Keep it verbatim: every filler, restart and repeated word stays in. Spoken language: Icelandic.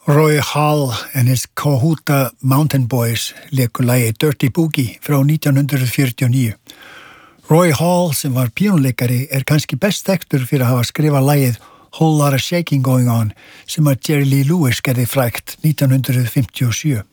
Roy Hall and his Cohutta Mountain Boys leikur lagið Dirty Boogie frá nítján hundrað fjörutíu og níu. Roy Hall, sem var píanóleikari, er kannski best þekktur fyrir að hafa skrifað lagið Whole Lotta Shaking Going On sem að Jerry Lee Lewis gerði frægt nítján hundrað fimmtíu og sjö.